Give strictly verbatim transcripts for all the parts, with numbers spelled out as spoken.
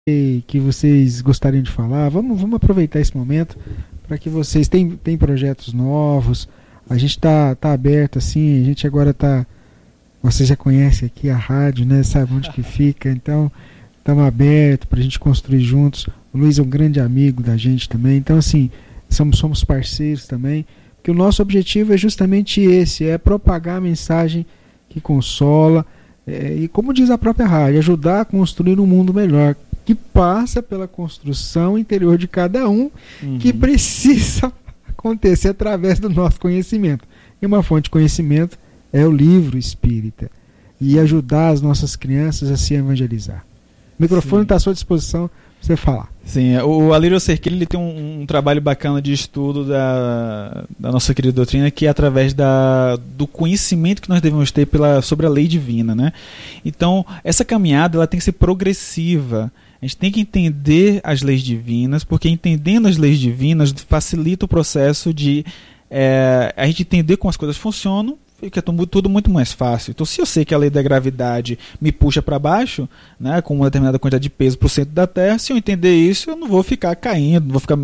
que vocês gostariam de falar. Vamos, vamos aproveitar esse momento para que vocês têm, têm projetos novos. A gente está tá aberto assim, a gente agora está. Você já conhece aqui a rádio, né? Sabe onde que fica, então estamos abertos para a gente construir juntos. O Luiz é um grande amigo da gente também, então assim, somos, somos parceiros também, porque o nosso objetivo é justamente esse, é propagar a mensagem que consola, é, e como diz a própria rádio, ajudar a construir um mundo melhor, que passa pela construção interior de cada um, uhum. que precisa acontecer através do nosso conhecimento. E uma fonte de conhecimento é o livro espírita, e ajudar as nossas crianças a se evangelizar. O microfone está à sua disposição para você falar. Sim, o Alírio Cerquilho, ele tem um, um trabalho bacana de estudo da, da nossa querida doutrina, que é através da, do conhecimento que nós devemos ter pela, sobre a lei divina, né? Então, essa caminhada ela tem que ser progressiva. A gente tem que entender as leis divinas, porque entendendo as leis divinas facilita o processo de é, a gente entender como as coisas funcionam, fica tudo muito mais fácil. Então, se eu sei que a lei da gravidade me puxa para baixo, né, com uma determinada quantidade de peso para o centro da Terra, se eu entender isso, eu não vou ficar caindo, não vou ficar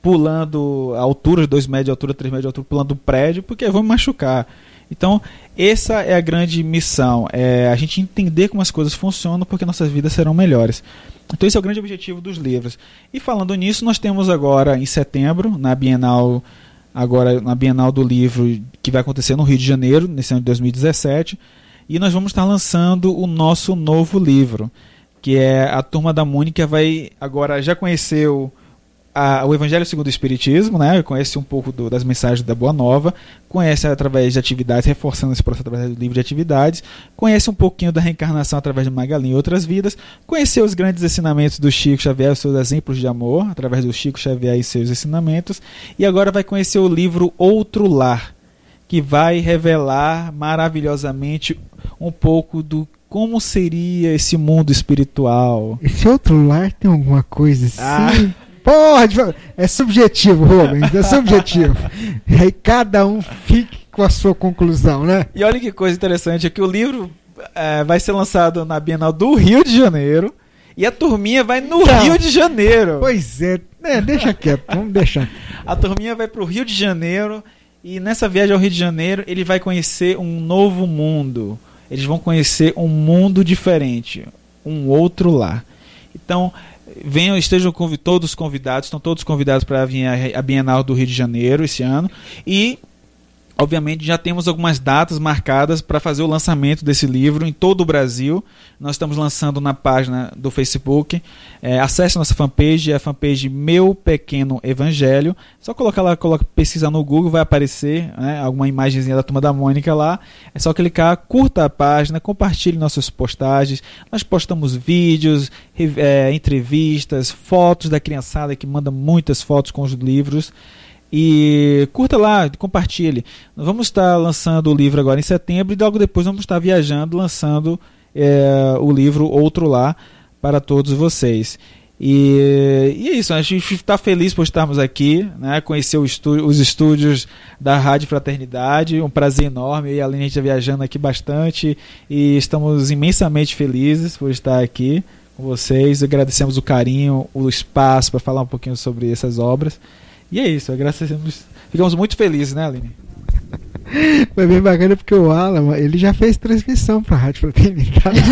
pulando a altura, dois metros de altura, três metros de altura, pulando o prédio, porque eu vou me machucar. Então, essa é a grande missão, é a gente entender como as coisas funcionam, porque nossas vidas serão melhores. Então, esse é o grande objetivo dos livros. E falando nisso, nós temos agora, em setembro, na Bienal, agora na Bienal do Livro, que vai acontecer no Rio de Janeiro, nesse ano de dois mil e dezessete, e nós vamos estar lançando o nosso novo livro, que é a Turma da Mônica. Vai agora já conheceu a, o Evangelho segundo o Espiritismo, né? Conhece um pouco do, das mensagens da Boa Nova, conhece através de atividades, reforçando esse processo através do livro de atividades, conhece um pouquinho da reencarnação através de Magali e outras vidas, conheceu os grandes ensinamentos do Chico Xavier, os seus exemplos de amor, através do Chico Xavier e seus ensinamentos, e agora vai conhecer o livro Outro Lar, que vai revelar maravilhosamente um pouco do como seria esse mundo espiritual. Esse outro lar tem alguma coisa assim? Ah. Porra, é subjetivo, Rubens, é subjetivo. E aí cada um fique com a sua conclusão, né? E olha que coisa interessante, é que o livro é, vai ser lançado na Bienal do Rio de Janeiro e a turminha vai no então, Rio de Janeiro. Pois é, é deixa quieto, vamos deixar. A turminha vai para o Rio de Janeiro e nessa viagem ao Rio de Janeiro ele vai conhecer um novo mundo. Eles vão conhecer um mundo diferente, um outro lar. Então, venham, estejam todos convidados, estão todos convidados para vir a Bienal do Rio de Janeiro esse ano. E, obviamente, já temos algumas datas marcadas para fazer o lançamento desse livro em todo o Brasil. Nós estamos lançando na página do Facebook. É, acesse nossa fanpage, é a fanpage Meu Pequeno Evangelho. Só colocar lá, coloca, pesquisar no Google, vai aparecer, né, alguma imagenzinha da Turma da Mônica lá. É só clicar, curta a página, compartilhe nossas postagens. Nós postamos vídeos, é, entrevistas, fotos da criançada que manda muitas fotos com os livros. E curta lá, compartilhe. Nós vamos estar lançando o livro agora em setembro e logo depois vamos estar viajando, lançando é, o livro Outro Lar para todos vocês. E, e é isso, a gente está feliz por estarmos aqui, né, conhecer o estúdio, os estúdios da Rádio Fraternidade, um prazer enorme. Eu e a Aline, a gente está viajando aqui bastante e estamos imensamente felizes por estar aqui com vocês. Agradecemos o carinho, o espaço para falar um pouquinho sobre essas obras. E é isso, agradecemos. Ficamos muito felizes, né, Aline? Foi bem bacana porque o Alan, ele já fez transmissão para a Rádio Fraternidade.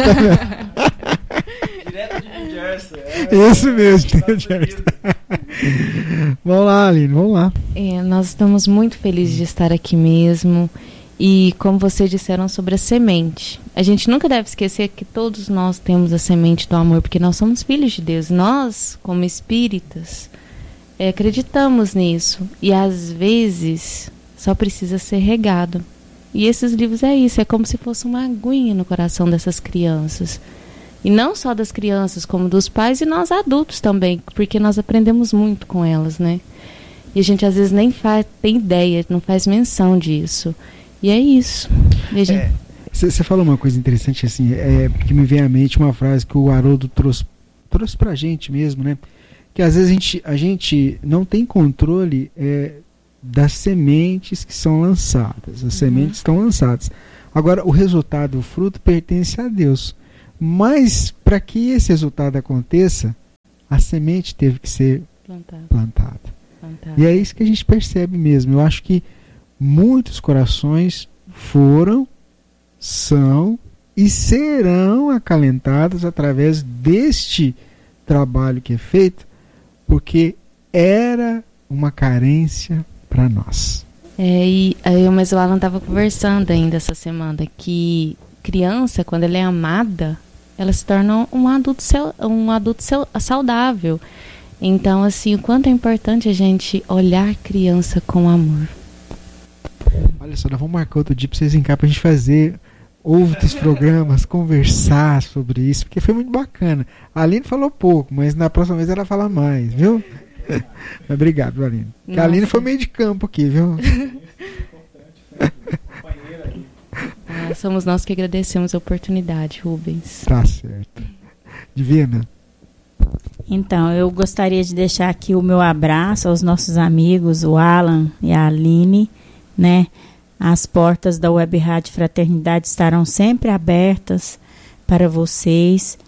Direto de New Jersey. É, isso mesmo, New Jersey. Vamos lá, Aline, vamos lá. É, nós estamos muito felizes de estar aqui mesmo. E como vocês disseram sobre a semente, a gente nunca deve esquecer que todos nós temos a semente do amor, porque nós somos filhos de Deus. Nós, como espíritas, É, acreditamos nisso e às vezes só precisa ser regado. E esses livros é isso, é como se fosse uma aguinha no coração dessas crianças. E não só das crianças, como dos pais e nós adultos também, porque nós aprendemos muito com elas, né? E a gente às vezes nem faz, tem ideia, não faz menção disso. E é isso. Você é, falou uma coisa interessante assim, é, que me vem à mente uma frase que o Haroldo trouxe, trouxe pra gente mesmo, né? Que às vezes a gente, a gente não tem controle é, das sementes que são lançadas. As uhum. sementes estão lançadas. Agora, o resultado, o fruto, pertence a Deus. Mas, para que esse resultado aconteça, a semente teve que ser Plantado. plantada. Plantado. E é isso que a gente percebe mesmo. Eu acho que muitos corações foram, são e serão acalentados através deste trabalho que é feito, porque era uma carência para nós. É, e aí, mas o Alan estava conversando ainda essa semana que criança, quando ela é amada, ela se torna um adulto, um adulto saudável. Então, assim, o quanto é importante a gente olhar criança com amor. Olha só, nós vamos marcar outro dia para vocês encarem, para a gente fazer outros programas, conversar sobre isso, porque foi muito bacana. A Aline falou pouco, mas na próxima vez ela fala mais, viu? Obrigado, Aline. A Aline foi meio de campo aqui, viu? Ah, somos nós que agradecemos a oportunidade, Rubens. Tá certo. Divina. Então, eu gostaria de deixar aqui o meu abraço aos nossos amigos, o Alan e a Aline, né? As portas da Web Rádio Fraternidade estarão sempre abertas para vocês.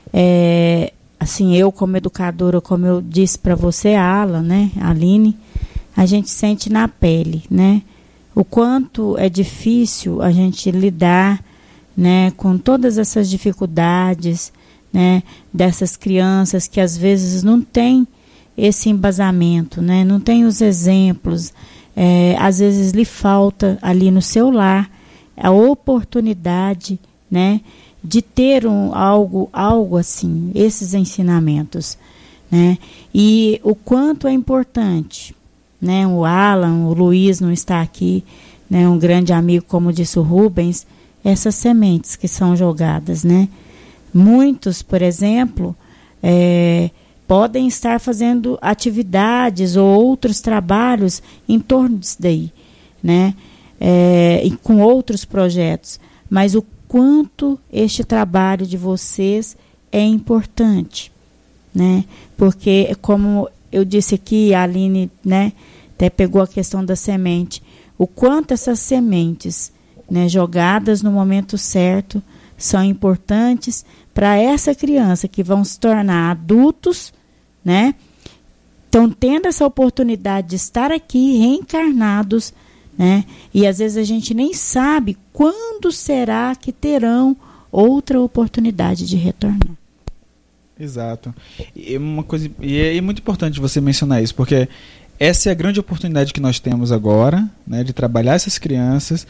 É, assim, eu como educadora, como eu disse para você, Alan, né, Aline, a gente sente na pele, né? O quanto é difícil a gente lidar, né, com todas essas dificuldades, né, dessas crianças que às vezes não têm esse embasamento, né, não tem os exemplos. É, às vezes lhe falta ali no seu lar a oportunidade, né, de ter um, algo, algo assim, esses ensinamentos, né, e o quanto é importante, né, o Alan, o Luiz não está aqui, né, um grande amigo, como disse o Rubens, essas sementes que são jogadas, né, muitos, por exemplo, é, podem estar fazendo atividades ou outros trabalhos em torno disso daí, né? É, e com outros projetos. Mas o quanto este trabalho de vocês é importante, né? Porque, como eu disse aqui, a Aline, né, até pegou a questão da semente, o quanto essas sementes, né, jogadas no momento certo são importantes para essa criança que vão se tornar adultos, né? Estão tendo essa oportunidade de estar aqui reencarnados, né? E às vezes a gente nem sabe quando será que terão outra oportunidade de retornar. Exato. E, uma coisa, e é muito importante você mencionar isso, porque essa é a grande oportunidade que nós temos agora, né, de trabalhar essas crianças,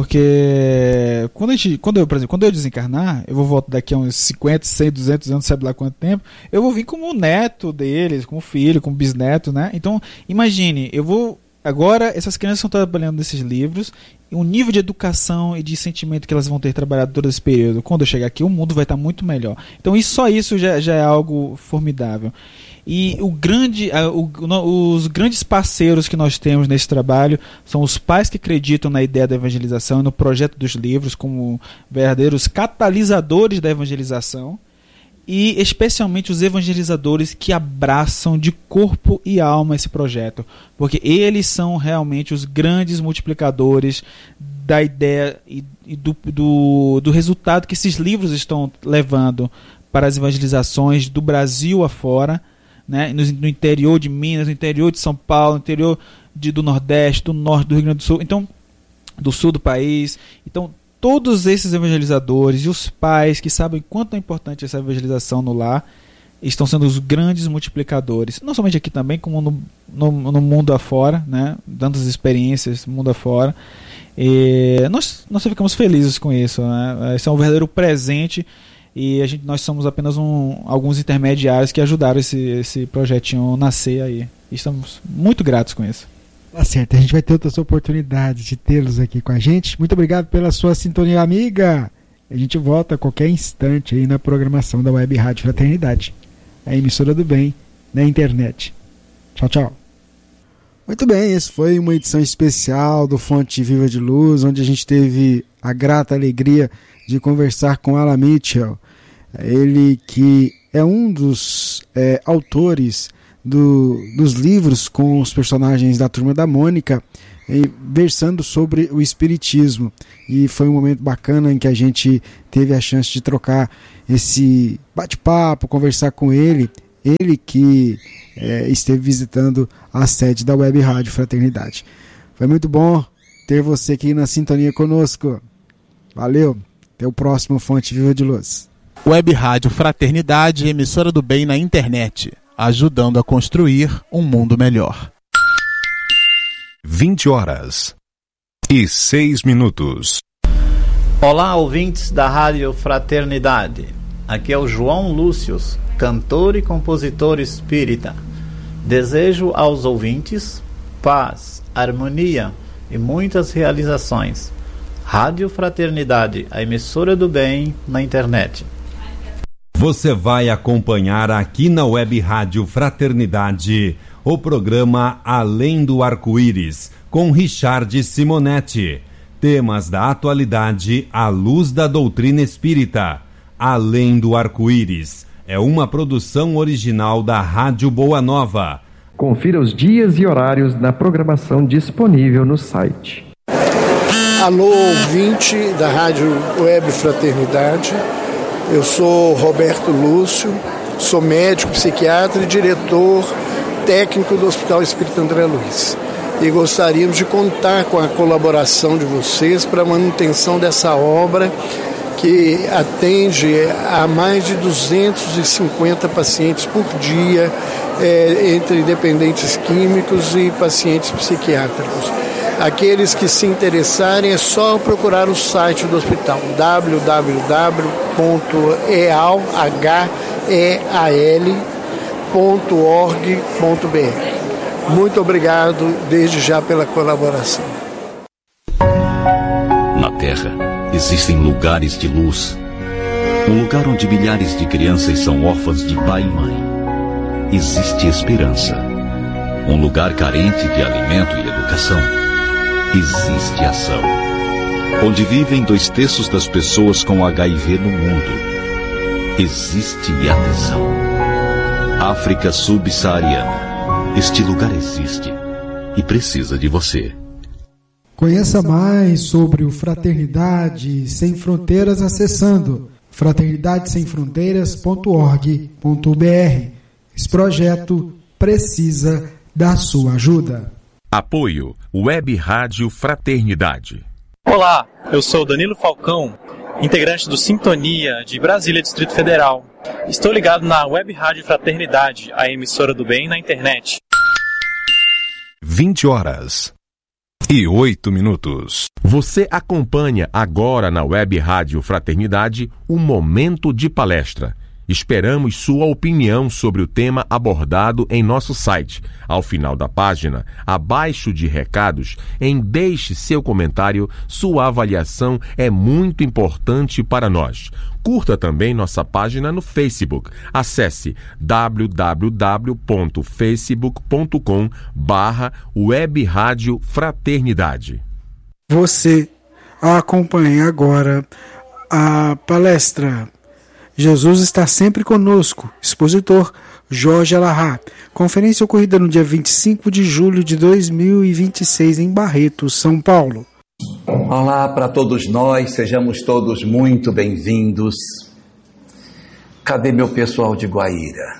porque quando, a gente, quando, eu, por exemplo, quando eu desencarnar, eu vou voltar daqui a uns cinquenta, cem, duzentos anos, sabe lá quanto tempo, eu vou vir como neto deles, como filho, como bisneto, né? Então, imagine, eu vou... Agora, essas crianças estão trabalhando nesses livros, o nível de educação e de sentimento que elas vão ter trabalhado todo esse período. Quando eu chegar aqui, o mundo vai estar muito melhor. Então, isso, só isso já, já é algo formidável. E o grande, o, os grandes parceiros que nós temos nesse trabalho são os pais que acreditam na ideia da evangelização e no projeto dos livros como verdadeiros catalisadores da evangelização, e especialmente os evangelizadores que abraçam de corpo e alma esse projeto, porque eles são realmente os grandes multiplicadores da ideia e, e do, do, do resultado que esses livros estão levando para as evangelizações do Brasil afora, né, no, no interior de Minas, no interior de São Paulo, no interior de, do Nordeste, do Norte, do Rio Grande do Sul, então, do Sul do país. Então, todos esses evangelizadores e os pais que sabem quanto é importante essa evangelização no lar estão sendo os grandes multiplicadores, não somente aqui também, como no, no, no mundo afora, né, dando as experiências no mundo afora. E nós, nós ficamos felizes com isso, né? Esse é um verdadeiro presente. E a gente, nós somos apenas um, alguns intermediários que ajudaram esse, esse projetinho nascer aí. E estamos muito gratos com isso. Tá certo, a gente vai ter outras oportunidades de tê-los aqui com a gente. Muito obrigado pela sua sintonia, amiga. A gente volta a qualquer instante aí na programação da Web Rádio Fraternidade, a emissora do bem na internet. Tchau, tchau. Muito bem, essa foi uma edição especial do Fonte Viva de Luz, onde a gente teve a grata alegria de conversar com Alan Mitchell. Ele que é um dos é, autores do, dos livros com os personagens da Turma da Mônica, e, versando sobre o Espiritismo. E foi um momento bacana em que a gente teve a chance de trocar esse bate-papo, conversar com ele. ele que é, esteve visitando a sede da Web Rádio Fraternidade. Foi muito bom ter você aqui na sintonia conosco. Valeu, até o próximo Fonte Viva de Luz. Web Rádio Fraternidade, emissora do bem na internet, ajudando a construir um mundo melhor. vinte horas e seis minutos. Olá, ouvintes da Rádio Fraternidade. Aqui é o João Lúcius, cantor e compositor espírita. Desejo aos ouvintes paz, harmonia e muitas realizações. Rádio Fraternidade, a emissora do bem na internet. Você vai acompanhar aqui na Web Rádio Fraternidade o programa Além do Arco-Íris, com Richard Simonetti. Temas da atualidade à luz da doutrina espírita. Além do Arco-Íris é uma produção original da Rádio Boa Nova. Confira os dias e horários na programação disponível no site. Alô, ouvinte da Rádio Web Fraternidade. Eu sou Roberto Lúcio, sou médico, psiquiatra e diretor técnico do Hospital Espírita André Luiz. E gostaríamos de contar com a colaboração de vocês para a manutenção dessa obra que atende a mais de duzentos e cinquenta pacientes por dia, é, entre dependentes químicos e pacientes psiquiátricos. Aqueles que se interessarem é só procurar o site do hospital w w w ponto e a l ponto org ponto b r. Muito obrigado desde já pela colaboração. Na Terra existem lugares de luz, um lugar onde milhares de crianças são órfãs de pai e mãe. Existe esperança, um lugar carente de alimento e educação. Existe ação, onde vivem dois terços das pessoas com H I V no mundo. Existe atenção. África subsaariana. Este lugar existe e precisa de você. Conheça mais sobre o Fraternidade Sem Fronteiras acessando fraternidade sem fronteiras ponto org ponto b r. Esse projeto precisa da sua ajuda. Apoio Web Rádio Fraternidade. Olá, eu sou Danilo Falcão, integrante do Sintonia de Brasília, Distrito Federal. Estou ligado na Web Rádio Fraternidade, a emissora do bem na internet. vinte horas e oito minutos. Você acompanha agora na Web Rádio Fraternidade um momento de palestra. Esperamos sua opinião sobre o tema abordado em nosso site. Ao final da página, abaixo de recados, em deixe seu comentário, sua avaliação é muito importante para nós. Curta também nossa página no Facebook. Acesse w w w ponto facebook ponto com barra Web Rádio Fraternidade. Você acompanha agora a palestra Jesus está sempre conosco, expositor Jorge Alahá. Conferência ocorrida no dia vinte e cinco de julho de dois mil e vinte e seis em Barretos, São Paulo. Olá para todos nós, sejamos todos muito bem-vindos. Cadê meu pessoal de Guaíra?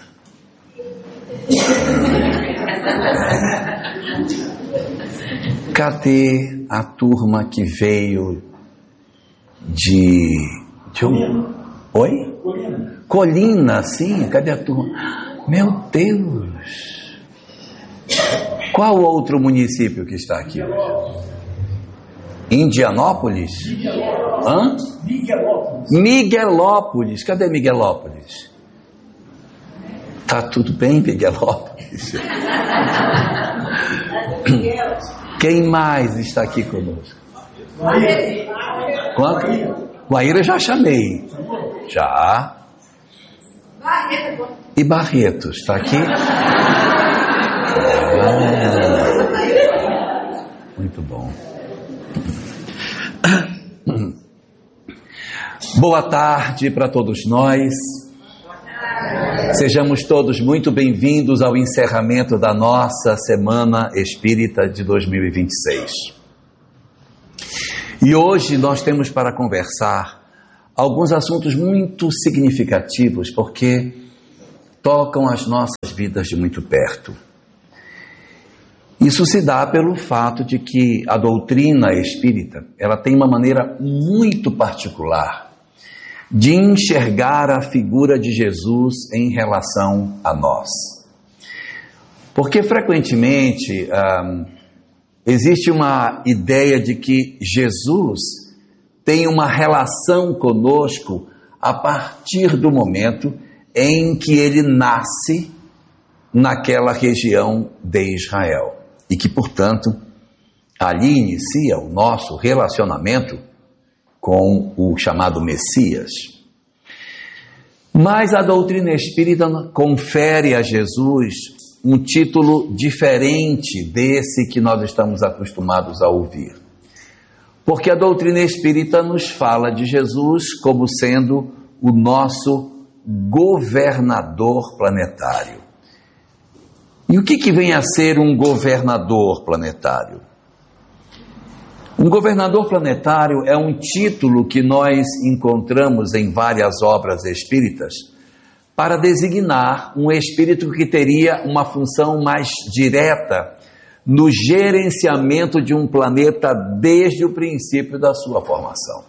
Cadê a turma que veio de... de um... Oi? Colina. Colina, sim. Cadê a turma? Meu Deus! Qual outro município que está aqui hoje? Indianópolis? Hã? Miguelópolis. Miguelópolis. Cadê Miguelópolis? Tá tudo bem, Miguelópolis? Quem mais está aqui conosco? Quanto? Guaíra já chamei. Já. E Barretos, está aqui? Ah, muito bom. Boa tarde para todos nós. Sejamos todos muito bem-vindos ao encerramento da nossa Semana Espírita de dois mil e vinte e seis. E hoje nós temos para conversar alguns assuntos muito significativos, porque tocam as nossas vidas de muito perto. Isso se dá pelo fato de que a doutrina espírita, ela tem uma maneira muito particular de enxergar a figura de Jesus em relação a nós. Porque frequentemente hum, existe uma ideia de que Jesus tem uma relação conosco a partir do momento em que ele nasce naquela região de Israel. E que, portanto, ali inicia o nosso relacionamento com o chamado Messias. Mas a doutrina espírita confere a Jesus um título diferente desse que nós estamos acostumados a ouvir. Porque a doutrina espírita nos fala de Jesus como sendo o nosso governador planetário. E o que, que vem a ser um governador planetário? Um governador planetário é um título que nós encontramos em várias obras espíritas para designar um espírito que teria uma função mais direta no gerenciamento de um planeta desde o princípio da sua formação.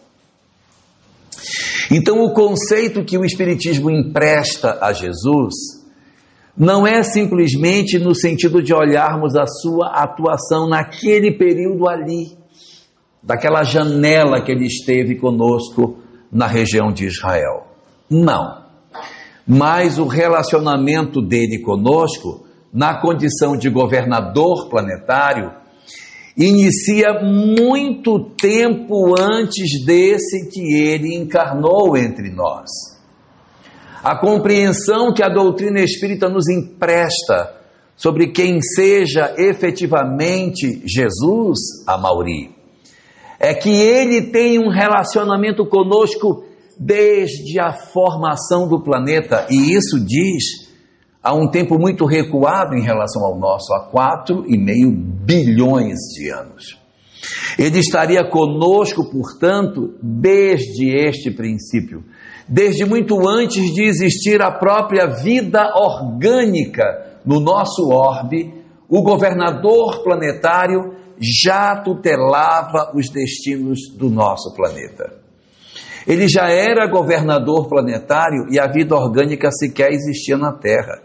Então, o conceito que o Espiritismo empresta a Jesus não é simplesmente no sentido de olharmos a sua atuação naquele período ali, daquela janela que ele esteve conosco na região de Israel. Não. Mas o relacionamento dele conosco, na condição de governador planetário, inicia muito tempo antes desse que ele encarnou entre nós. A compreensão que a doutrina espírita nos empresta sobre quem seja efetivamente Jesus, Amauri, é que ele tem um relacionamento conosco desde a formação do planeta, e isso diz há um tempo muito recuado em relação ao nosso, há quatro e meio bilhões de anos. Ele estaria conosco, portanto, desde este princípio, desde muito antes de existir a própria vida orgânica no nosso orbe. O governador planetário já tutelava os destinos do nosso planeta. Ele já era governador planetário e a vida orgânica sequer existia na Terra.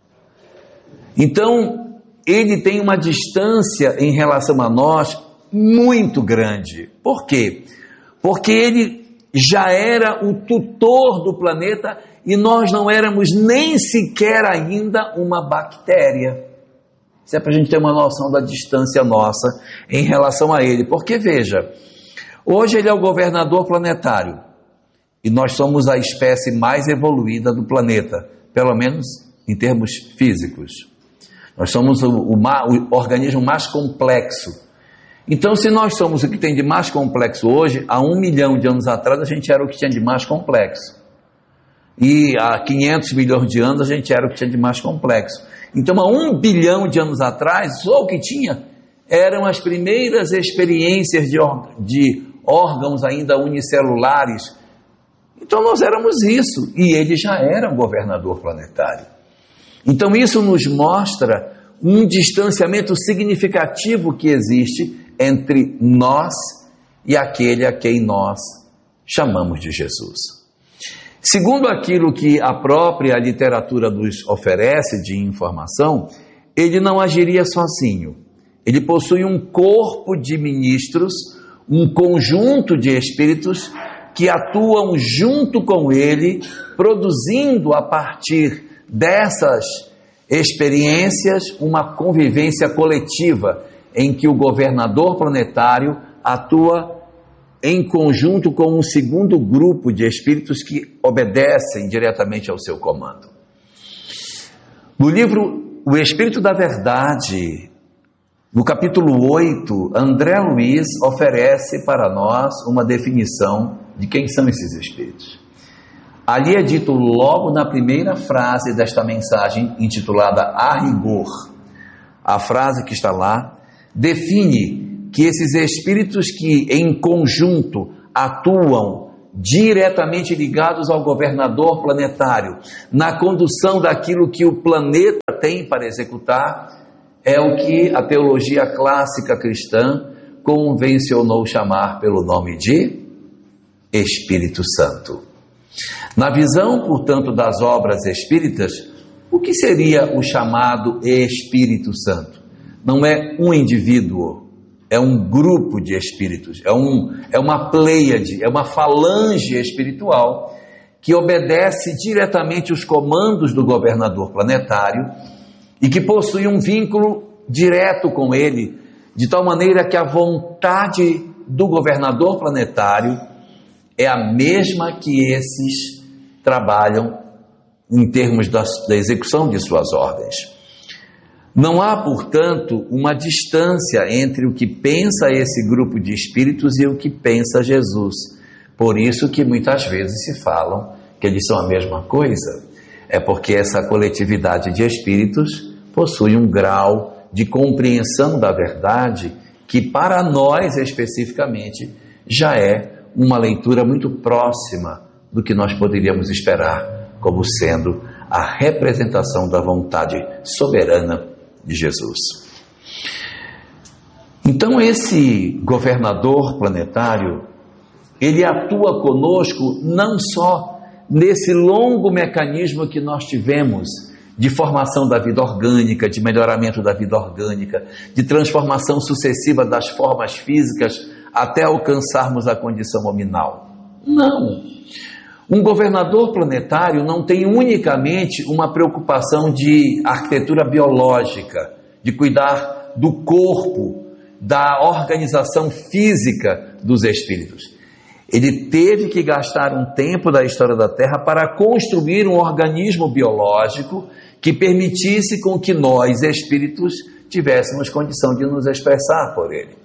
Então, ele tem uma distância em relação a nós muito grande. Por quê? Porque ele já era o tutor do planeta e nós não éramos nem sequer ainda uma bactéria. Isso é para a gente ter uma noção da distância nossa em relação a ele. Porque, veja, hoje ele é o governador planetário e nós somos a espécie mais evoluída do planeta, pelo menos em termos físicos. Nós somos o, o, o organismo mais complexo. Então, se nós somos o que tem de mais complexo hoje, há um milhão de anos atrás a gente era o que tinha de mais complexo. E há quinhentos milhões de anos a gente era o que tinha de mais complexo. Então, há um bilhão de anos atrás, só o que tinha eram as primeiras experiências de, de órgãos ainda unicelulares. Então, nós éramos isso, e ele já era um governador planetário. Então, isso nos mostra um distanciamento significativo que existe entre nós e aquele a quem nós chamamos de Jesus. Segundo aquilo que a própria literatura nos oferece de informação, ele não agiria sozinho. Ele possui um corpo de ministros, um conjunto de espíritos que atuam junto com ele, produzindo a partir dessas experiências uma convivência coletiva em que o governador planetário atua em conjunto com um segundo grupo de espíritos que obedecem diretamente ao seu comando. No livro O Espírito da Verdade, no capítulo oito, André Luiz oferece para nós uma definição de quem são esses espíritos. Ali é dito logo na primeira frase desta mensagem intitulada A Rigor. A frase que está lá define que esses espíritos que em conjunto atuam diretamente ligados ao governador planetário, na condução daquilo que o planeta tem para executar, é o que a teologia clássica cristã convencionou chamar pelo nome de Espírito Santo. Na visão, portanto, das obras espíritas, o que seria o chamado Espírito Santo? Não é um indivíduo, é um grupo de espíritos, é, um, é uma pleiade, é uma falange espiritual que obedece diretamente os comandos do governador planetário e que possui um vínculo direto com ele, de tal maneira que a vontade do governador planetário é a mesma que esses trabalham em termos da, da execução de suas ordens. Não há, portanto, uma distância entre o que pensa esse grupo de espíritos e o que pensa Jesus. Por isso que muitas vezes se falam que eles são a mesma coisa. É porque essa coletividade de espíritos possui um grau de compreensão da verdade que para nós especificamente já é uma leitura muito próxima do que nós poderíamos esperar como sendo a representação da vontade soberana de Jesus. Então esse governador planetário, ele atua conosco não só nesse longo mecanismo que nós tivemos de formação da vida orgânica, de melhoramento da vida orgânica, de transformação sucessiva das formas físicas até alcançarmos a condição hominal. Não. Um governador planetário não tem unicamente uma preocupação de arquitetura biológica, de cuidar do corpo, da organização física dos espíritos. Ele teve que gastar um tempo da história da Terra para construir um organismo biológico que permitisse com que nós, espíritos, tivéssemos condição de nos expressar por ele.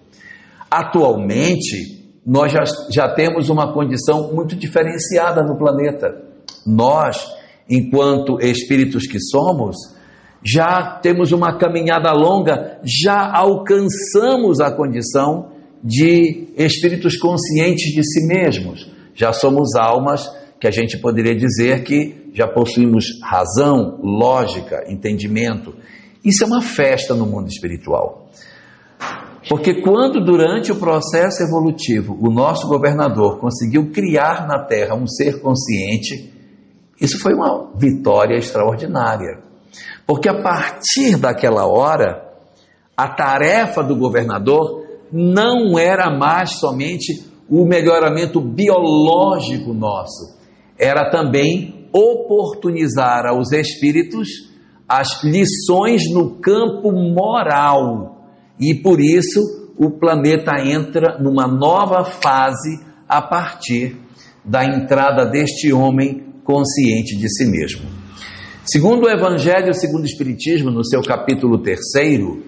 Atualmente, nós já, já temos uma condição muito diferenciada no planeta. Nós, enquanto espíritos que somos, já temos uma caminhada longa, já alcançamos a condição de espíritos conscientes de si mesmos. Já somos almas que a gente poderia dizer que já possuímos razão, lógica, entendimento. Isso é uma festa no mundo espiritual. Porque quando durante o processo evolutivo o nosso governador conseguiu criar na Terra um ser consciente, isso foi uma vitória extraordinária. Porque a partir daquela hora, a tarefa do governador não era mais somente o melhoramento biológico nosso, era também oportunizar aos espíritos as lições no campo moral. E por isso o planeta entra numa nova fase a partir da entrada deste homem consciente de si mesmo. Segundo o Evangelho, segundo o Espiritismo, no seu capítulo terceiro,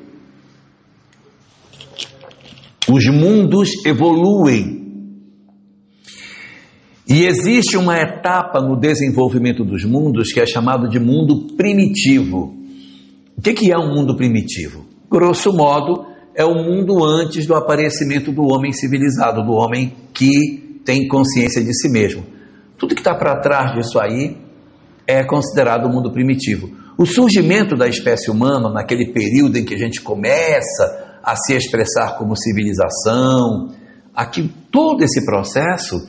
os mundos evoluem. E existe uma etapa no desenvolvimento dos mundos que é chamado de mundo primitivo. O que é um mundo primitivo? Grosso modo, é o mundo antes do aparecimento do homem civilizado, do homem que tem consciência de si mesmo. Tudo que está para trás disso aí é considerado o mundo primitivo. O surgimento da espécie humana, naquele período em que a gente começa a se expressar como civilização, aqui, todo esse processo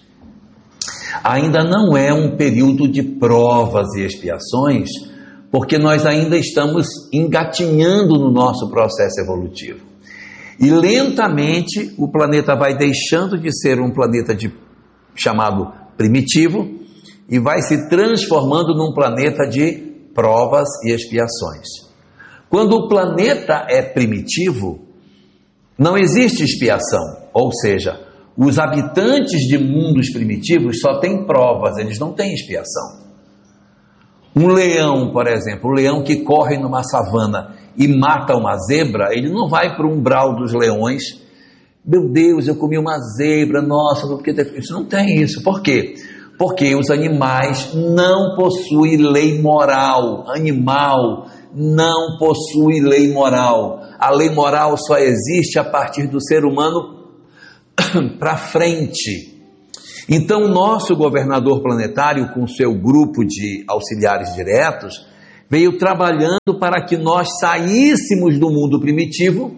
ainda não é um período de provas e expiações, porque nós ainda estamos engatinhando no nosso processo evolutivo. E lentamente o planeta vai deixando de ser um planeta de, chamado primitivo e vai se transformando num planeta de provas e expiações. Quando o planeta é primitivo, não existe expiação, ou seja, os habitantes de mundos primitivos só têm provas, eles não têm expiação. Um leão, por exemplo, um leão que corre numa savana e mata uma zebra, ele não vai para o umbral dos leões, meu Deus, eu comi uma zebra, nossa, porque isso não tem isso. Por quê? Porque os animais não possuem lei moral. Animal não possui lei moral. A lei moral só existe a partir do ser humano para frente. Então, o nosso governador planetário, com seu grupo de auxiliares diretos, veio trabalhando para que nós saíssemos do mundo primitivo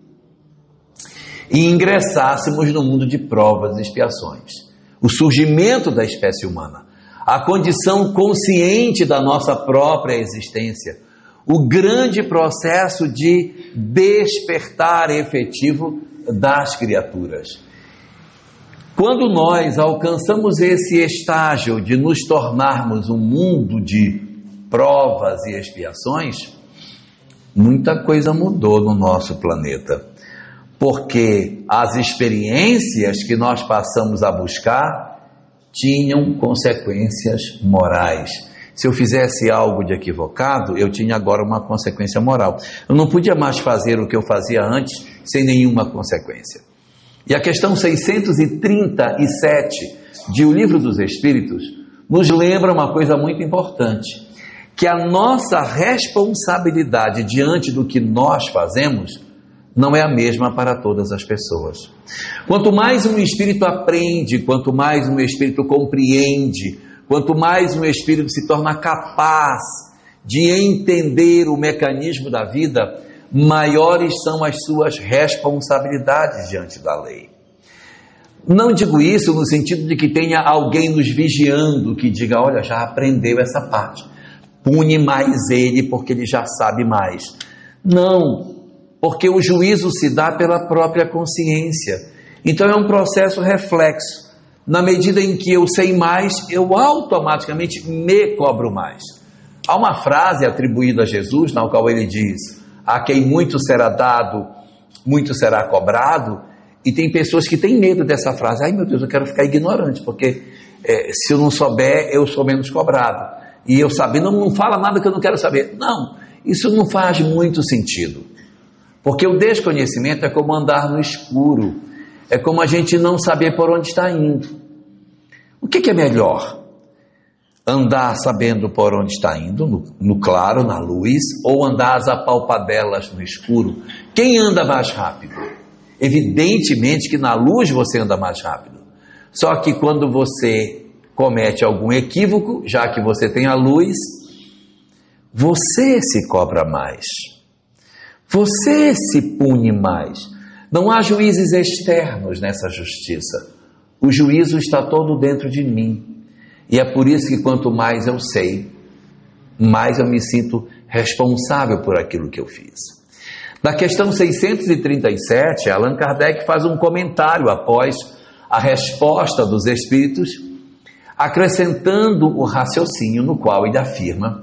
e ingressássemos no mundo de provas e expiações. O surgimento da espécie humana, a condição consciente da nossa própria existência, o grande processo de despertar efetivo das criaturas. Quando nós alcançamos esse estágio de nos tornarmos um mundo de provas e expiações, muita coisa mudou no nosso planeta, porque as experiências que nós passamos a buscar tinham consequências morais. Se eu fizesse algo de equivocado, eu tinha agora uma consequência moral. Eu não podia mais fazer o que eu fazia antes sem nenhuma consequência. E a questão seiscentos e trinta e sete de O Livro dos Espíritos nos lembra uma coisa muito importante, que a nossa responsabilidade diante do que nós fazemos não é a mesma para todas as pessoas. Quanto mais um espírito aprende, quanto mais um espírito compreende, quanto mais um espírito se torna capaz de entender o mecanismo da vida, maiores são as suas responsabilidades diante da lei. Não digo isso no sentido de que tenha alguém nos vigiando, que diga, olha, já aprendeu essa parte, pune mais ele porque ele já sabe mais. Não, porque o juízo se dá pela própria consciência. Então é um processo reflexo. Na medida em que eu sei mais, eu automaticamente me cobro mais. Há uma frase atribuída a Jesus, na qual ele diz, a quem muito será dado, muito será cobrado, e tem pessoas que têm medo dessa frase. Ai meu Deus, eu quero ficar ignorante, porque é, se eu não souber, eu sou menos cobrado. E eu sabendo, não, não fala nada que eu não quero saber. Não, isso não faz muito sentido. Porque o desconhecimento é como andar no escuro, é como a gente não saber por onde está indo. O que, que é melhor? Andar sabendo por onde está indo, no, no claro, na luz, ou andar às apalpadelas no escuro? Quem anda mais rápido? Evidentemente que na luz você anda mais rápido. Só que quando você comete algum equívoco, já que você tem a luz, você se cobra mais. Você se pune mais. Não há juízes externos nessa justiça. O juízo está todo dentro de mim. E é por isso que quanto mais eu sei, mais eu me sinto responsável por aquilo que eu fiz. Na questão seiscentos e trinta e sete, Allan Kardec faz um comentário após a resposta dos espíritos, acrescentando o raciocínio no qual ele afirma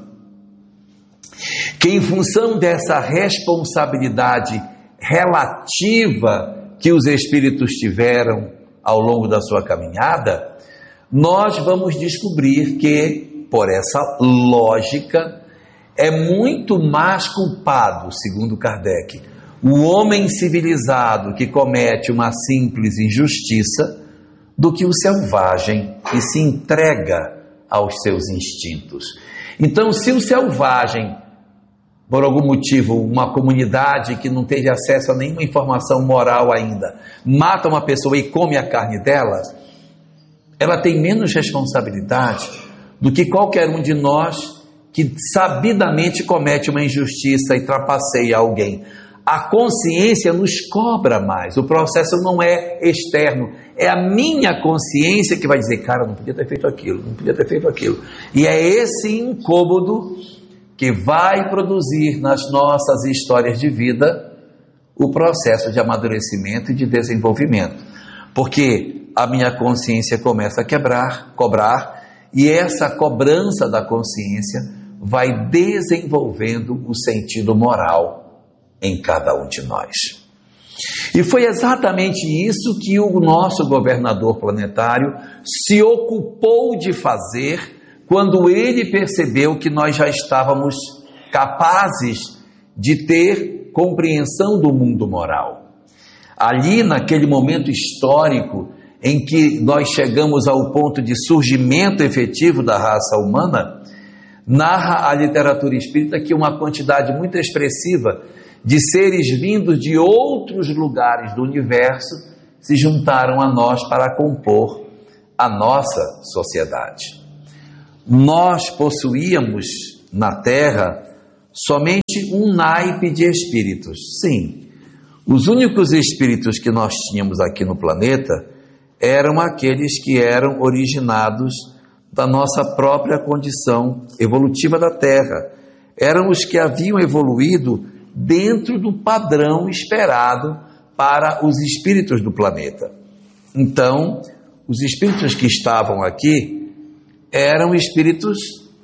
que em função dessa responsabilidade relativa que os espíritos tiveram ao longo da sua caminhada, nós vamos descobrir que, por essa lógica, é muito mais culpado, segundo Kardec, o homem civilizado que comete uma simples injustiça do que o selvagem que se entrega aos seus instintos. Então, se o selvagem, por algum motivo, uma comunidade que não teve acesso a nenhuma informação moral ainda, mata uma pessoa e come a carne dela, ela tem menos responsabilidade do que qualquer um de nós que sabidamente comete uma injustiça e trapaceia alguém. A consciência nos cobra mais, o processo não é externo, é a minha consciência que vai dizer, cara, não podia ter feito aquilo, não podia ter feito aquilo. E é esse incômodo que vai produzir nas nossas histórias de vida o processo de amadurecimento e de desenvolvimento. Porque a minha consciência começa a quebrar, cobrar, e essa cobrança da consciência vai desenvolvendo o sentido moral em cada um de nós. E foi exatamente isso que o nosso governador planetário se ocupou de fazer quando ele percebeu que nós já estávamos capazes de ter compreensão do mundo moral. Ali, naquele momento histórico em que nós chegamos ao ponto de surgimento efetivo da raça humana, narra a literatura espírita que uma quantidade muito expressiva de seres vindos de outros lugares do universo se juntaram a nós para compor a nossa sociedade. Nós possuíamos na Terra somente um naipe de espíritos. Sim, os únicos espíritos que nós tínhamos aqui no planeta eram aqueles que eram originados da nossa própria condição evolutiva da Terra. Eram os que haviam evoluído dentro do padrão esperado para os espíritos do planeta. Então, os espíritos que estavam aqui eram espíritos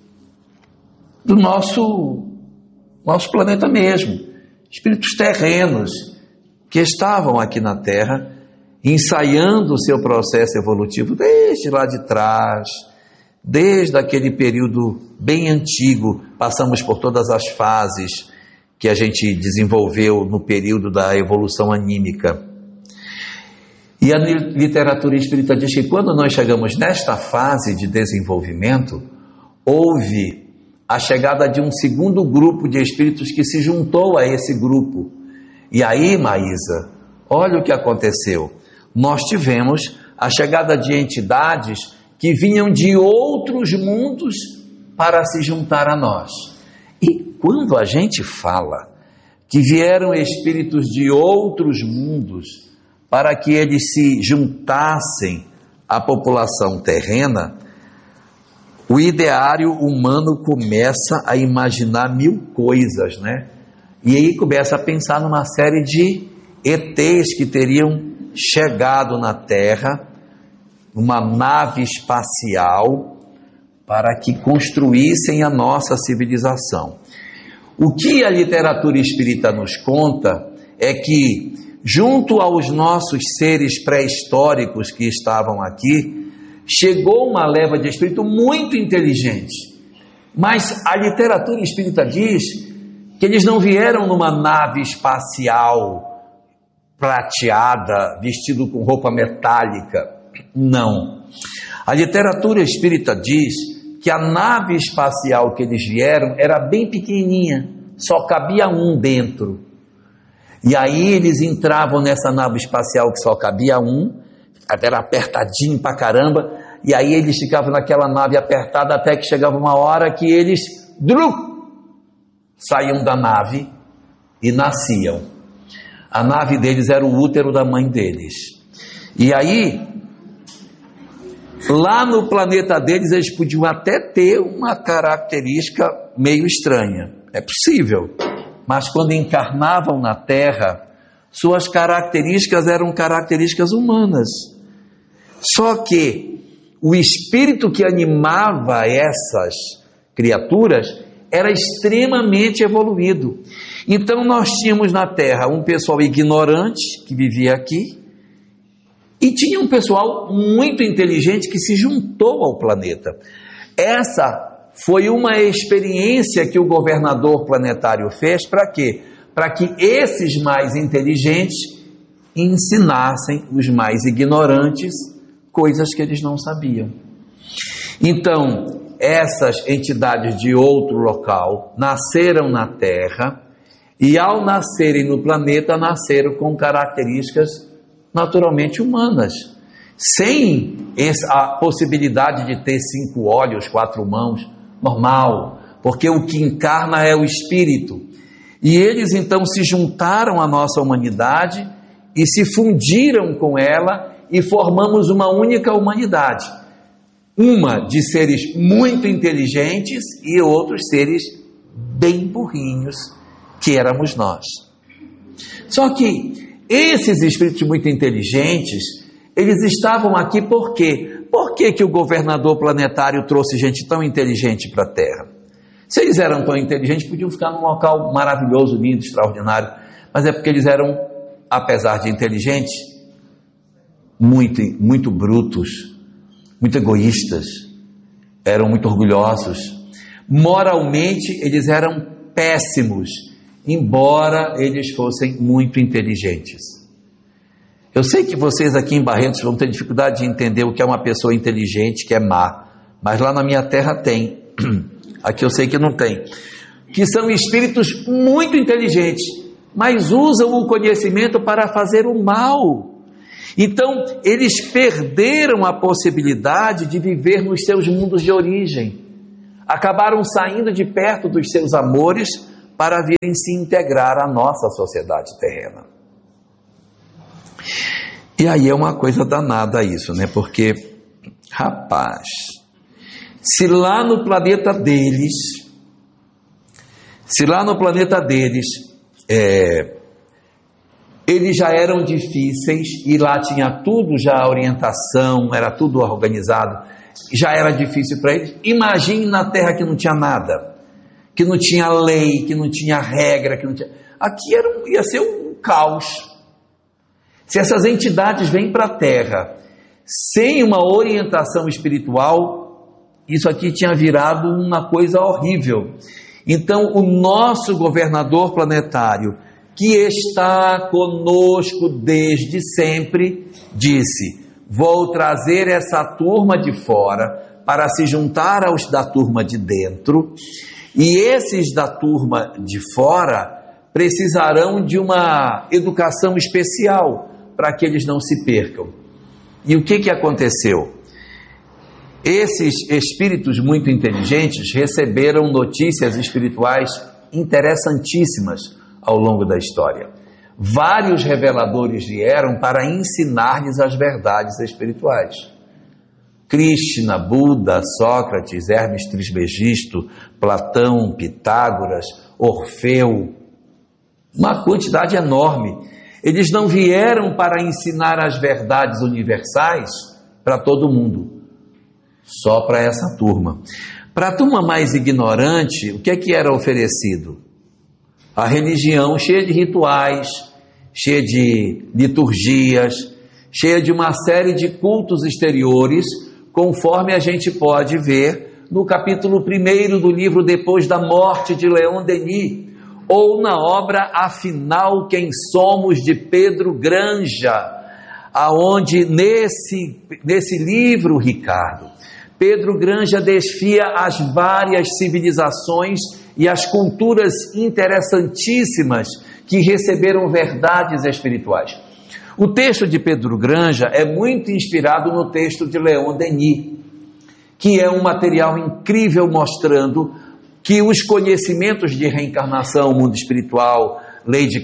do nosso, nosso planeta mesmo, espíritos terrenos que estavam aqui na Terra, ensaiando o seu processo evolutivo desde lá de trás, desde aquele período bem antigo. Passamos por todas as fases que a gente desenvolveu no período da evolução anímica. E a literatura espírita diz que quando nós chegamos nesta fase de desenvolvimento, houve a chegada de um segundo grupo de espíritos que se juntou a esse grupo. E aí, Maísa, olha o que aconteceu. Nós tivemos a chegada de entidades que vinham de outros mundos para se juntar a nós. E quando a gente fala que vieram espíritos de outros mundos para que eles se juntassem à população terrena, o ideário humano começa a imaginar mil coisas, né? E aí começa a pensar numa série de E Tês que teriam chegado na Terra, uma nave espacial, para que construíssem a nossa civilização. O que a literatura espírita nos conta é que, junto aos nossos seres pré-históricos que estavam aqui, chegou uma leva de espírito muito inteligente. Mas a literatura espírita diz que eles não vieram numa nave espacial prateada, vestido com roupa metálica. Não. A literatura espírita diz que a nave espacial que eles vieram era bem pequenininha, só cabia um dentro. E aí eles entravam nessa nave espacial que só cabia um, era apertadinho pra caramba, e aí eles ficavam naquela nave apertada até que chegava uma hora que eles drum, saíam da nave e nasciam. A nave deles era o útero da mãe deles. E aí, lá no planeta deles, eles podiam até ter uma característica meio estranha. É possível. Mas quando encarnavam na Terra, suas características eram características humanas. Só que o espírito que animava essas criaturas era extremamente evoluído. Então nós tínhamos na Terra um pessoal ignorante que vivia aqui, e tinha um pessoal muito inteligente que se juntou ao planeta. Essa foi uma experiência que o governador planetário fez para quê? Para que esses mais inteligentes ensinassem os mais ignorantes coisas que eles não sabiam. Então, essas entidades de outro local nasceram na Terra e, ao nascerem no planeta, nasceram com características naturalmente humanas, sem essa, a possibilidade de ter cinco olhos, quatro mãos, normal, porque o que encarna é o espírito. E eles então se juntaram à nossa humanidade e se fundiram com ela e formamos uma única humanidade, uma de seres muito inteligentes e outros seres bem burrinhos, que éramos nós. Só que esses espíritos muito inteligentes, eles estavam aqui por quê? Por que que o governador planetário trouxe gente tão inteligente para a Terra? Se eles eram tão inteligentes, podiam ficar num local maravilhoso, lindo, extraordinário, mas é porque eles eram, apesar de inteligentes, muito, muito brutos, muito egoístas, eram muito orgulhosos. Moralmente, eles eram péssimos, embora eles fossem muito inteligentes. Eu sei que vocês aqui em Barretos vão ter dificuldade de entender o que é uma pessoa inteligente, que é má, mas lá na minha terra tem, aqui eu sei que não tem, que são espíritos muito inteligentes, mas usam o conhecimento para fazer o mal. Então, eles perderam a possibilidade de viver nos seus mundos de origem. Acabaram saindo de perto dos seus amores para virem se integrar à nossa sociedade terrena. E aí é uma coisa danada isso, né? Porque, rapaz, se lá no planeta deles, se lá no planeta deles, é, eles já eram difíceis e lá tinha tudo já, a orientação, era tudo organizado, já era difícil para eles. Imagine na Terra que não tinha nada, que não tinha lei, que não tinha regra, que não tinha... Aqui era, ia ser um caos. Se essas entidades vêm para a Terra sem uma orientação espiritual, isso aqui tinha virado uma coisa horrível. Então, o nosso governador planetário, que está conosco desde sempre, disse: vou trazer essa turma de fora para se juntar aos da turma de dentro, e esses da turma de fora precisarão de uma educação especial para que eles não se percam. E o que que aconteceu? Esses espíritos muito inteligentes receberam notícias espirituais interessantíssimas ao longo da história. Vários reveladores vieram para ensinar-lhes as verdades espirituais. Krishna, Buda, Sócrates, Hermes Trismegisto, Platão, Pitágoras, Orfeu, uma quantidade enorme. Eles não vieram para ensinar as verdades universais para todo mundo, só para essa turma. Para a turma mais ignorante, o que é que era oferecido? A religião cheia de rituais, cheia de liturgias, cheia de uma série de cultos exteriores, conforme a gente pode ver no capítulo primeiro do livro Depois da Morte, de Leon Denis, ou na obra Afinal Quem Somos, de Pedro Granja, aonde nesse, nesse livro, Ricardo, Pedro Granja desfia as várias civilizações e as culturas interessantíssimas que receberam verdades espirituais. O texto de Pedro Granja é muito inspirado no texto de Leon Denis, que é um material incrível mostrando que os conhecimentos de reencarnação, mundo espiritual, lei de